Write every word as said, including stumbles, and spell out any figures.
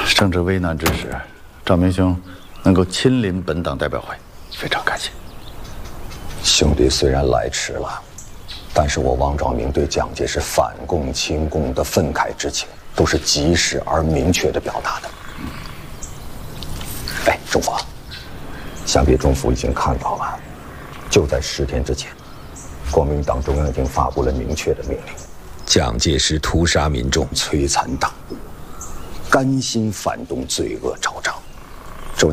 正值危难之时，赵明兄能够亲临本党代表会，非常感谢。 兄弟虽然来迟了，但是我王兆明对蒋介石反共亲共的愤慨之情，都是及时而明确地表达的。哎，中法，想必中府已经看到了，就在十天之前，国民党中央已经发布了明确的命令：蒋介石屠杀民众，摧残党务，甘心反动，罪恶昭彰。